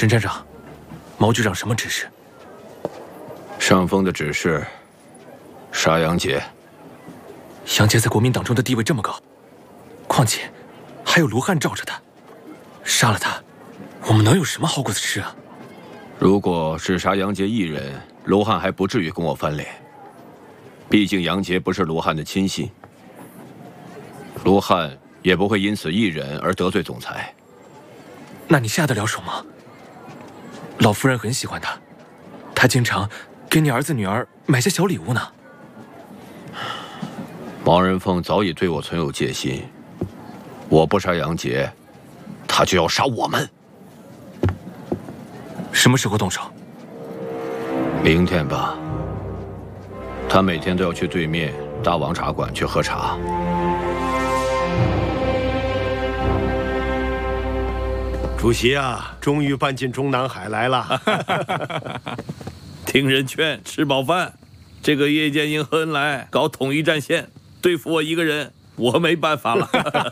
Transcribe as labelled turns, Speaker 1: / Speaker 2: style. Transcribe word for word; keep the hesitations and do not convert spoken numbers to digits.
Speaker 1: 沈站长，毛局长什么指示？
Speaker 2: 上峰的指示，杀杨杰。
Speaker 1: 杨杰在国民党中的地位这么高，况且还有卢汉罩着他，杀了他，我们能有什么好果子吃啊？
Speaker 2: 如果只杀杨杰一人，卢汉还不至于跟我翻脸。毕竟杨杰不是卢汉的亲信，卢汉也不会因此一人而得罪总裁。
Speaker 1: 那你下得了手吗？老夫人很喜欢他，她经常给你儿子女儿买些小礼物呢。
Speaker 2: 毛人凤早已对我存有戒心，我不杀杨杰，他就要杀我们。
Speaker 1: 什么时候动手？
Speaker 2: 明天吧。他每天都要去对面大王茶馆去喝茶。
Speaker 3: 主席啊，终于搬进中南海来了。
Speaker 4: 听人劝，吃饱饭。这个叶剑英和恩来搞统一战线，对付我一个人，我没办法了。